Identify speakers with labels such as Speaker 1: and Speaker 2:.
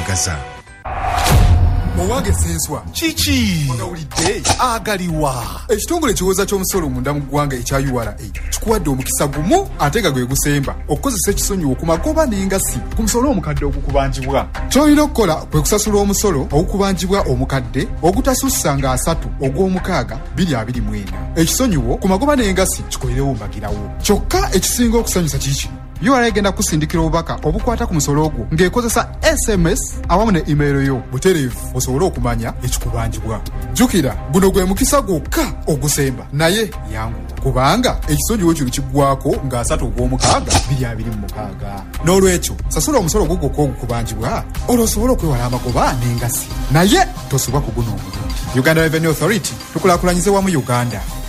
Speaker 1: okwegaza.
Speaker 2: Owange senswa
Speaker 1: Chichi
Speaker 2: ogawulidde
Speaker 1: agaliwa
Speaker 2: ekitongole kiwoza ky'omusolo munda mu ggwanga ekya URA kikuwadde omukisa gumu ate nga gwe gusemba okukozesa ekisonyiwo ku magoba n'engasi ku musolo omukadde ogukubanjibwa. Ky'olina okukola kwe kusasula omusolo ogukubanjibwa omukadde ogutasussa nga 3 ogw'omukaaga 2024. Ekisonyiwo ku magoba n'engasi kikolerewo mbagirawo. Kyokka ekisinga okusanyusa kiki URA egenda kusindikira obubaka obukwata ku musolo ogwo ng'ekozesa SMS awamu ne email yo butereevu osobole okumanya ekikubanjibwa. Jjukira guno gwe mukisa gwokka ogusemba naye yangu kubanga ekisonyiwo kino kiggwako nga 3 ogw'omukaaga 2026. N'olwekyo sasula omusolo gwo gwokka ogukubanjibwa olwo osobole okwewala amagoba n'engasi naye tosubwa ku guno omulungi. Uganda Revenue Authority tukulaakulanyize wamu Uganda.